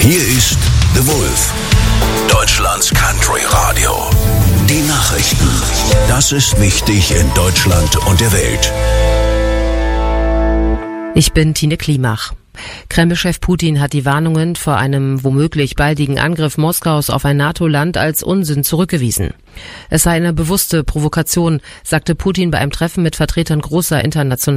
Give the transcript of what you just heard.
Hier ist The Wolf, Deutschlands Country Radio. Die Nachrichten. Das ist wichtig in Deutschland und der Welt. Ich bin Tine Klimach. Kreml-Chef Putin hat die Warnungen vor einem womöglich baldigen Angriff Moskaus auf ein NATO-Land als Unsinn zurückgewiesen. Es sei eine bewusste Provokation, sagte Putin bei einem Treffen mit Vertretern großer internationaler